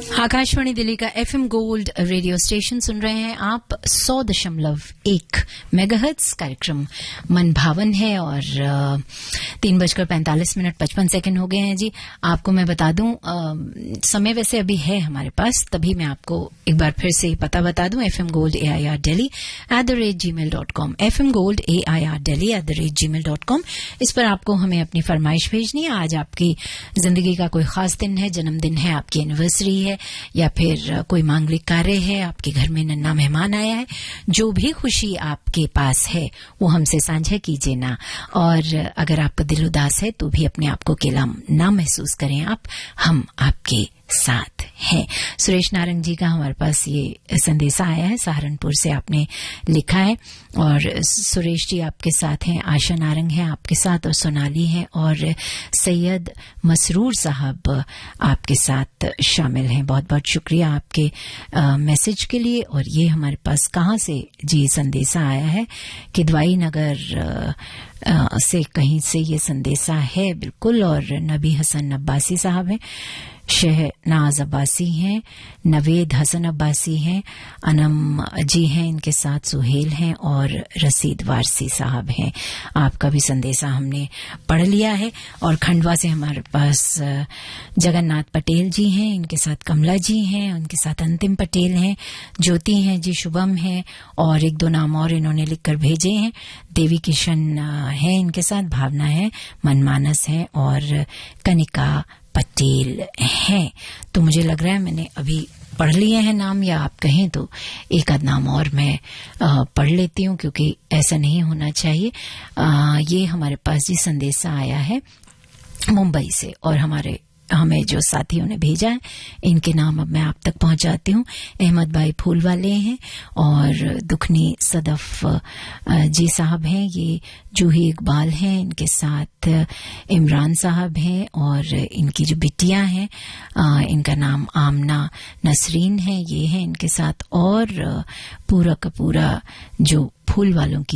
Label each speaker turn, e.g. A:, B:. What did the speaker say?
A: आकाशवाणी दिल्ली का FM gold radio station सुन रहे हैं आप 100.1 मेगाहर्ट्ज। कार्यक्रम मन भावन है और 3:45 हो गए हैं जी। आपको मैं बता दूं समय वैसे अभी है हमारे पास, तभी मैं आपको एक बार फिर से पता बता दूं। FM Gold AIR Delhi @gmail.com FM Gold AIR Delhi @gmail.com। इस पर आपको हमें अपनी फरमाइश भेजनी है। आज आपकी जिंदगी का कोई खास दिन है, जन्मदिन है, आपकी एनिवर्सरी है या फिर कोई मांगलिक कार्य है, आपके घर में नन्हा मेहमान आया है, जो भी खुशी आपके पास है वो हमसे साझा कीजिए ना। और अगर आपका दिल उदास है तो भी अपने आप को अकेला ना महसूस करें आप, हम आपके साथ हैं। सुरेश नारंग जी का हमारे पास ये संदेशा आया है, सहारनपुर से आपने लिखा है। और सुरेश जी आपके साथ हैं, आशा नारंग है आपके साथ और सोनाली है और सैयद मसरूर साहब आपके साथ शामिल हैं। बहुत बहुत शुक्रिया आपके मैसेज के लिए। और ये हमारे पास कहाँ से जी संदेशा आया है कि दवाई नगर से कहीं से ये संदेशा है बिल्कुल। और नबी हसन अब्बासी साहब हैं, शहनाज अब्बासी हैं, नवेद हसन अब्बासी हैं, अनम जी हैं, इनके साथ सुहेल हैं और रसीद वारसी साहब हैं। आपका भी संदेशा हमने पढ़ लिया है। और खंडवा से हमारे पास जगन्नाथ पटेल जी हैं, इनके साथ कमला जी हैं, उनके साथ अंतिम पटेल हैं, ज्योति हैं जी, शुभम हैं और एक दो नाम और इन्होंने लिखकर भेजे हैं। देवी किशन है इनके साथ, भावना है, मनमानस है और कनिका पटेल हैं। तो मुझे लग रहा है मैंने अभी पढ़ लिए हैं नाम, या आप कहें तो एक आध नाम और मैं पढ़ लेती हूँ, क्योंकि ऐसा नहीं होना चाहिए। ये हमारे पास जी संदेशा आया है मुंबई से और हमें जो साथियों ने भेजा है इनके नाम अब मैं आप तक पहुंचाती हूँ। अहमद भाई फूल वाले हैं और दुखनी सदफ जी साहब हैं, ये जूही इकबाल हैं, इनके साथ इमरान साहब हैं और इनकी जो बिटियां हैं इनका नाम आमना नसरीन है, ये है इनके साथ। और पूरा का पूरा जो फूल वालों की